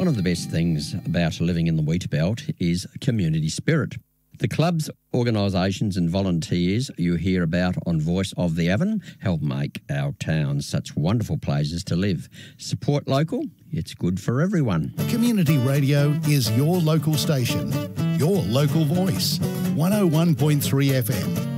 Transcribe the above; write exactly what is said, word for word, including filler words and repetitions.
One of the best things about living in the wheat belt is community spirit. The clubs, organisations and volunteers you hear about on Voice of the Avon help make our towns such wonderful places to live. Support local, it's good for everyone. Community radio is your local station, your local voice. one oh one point three F M.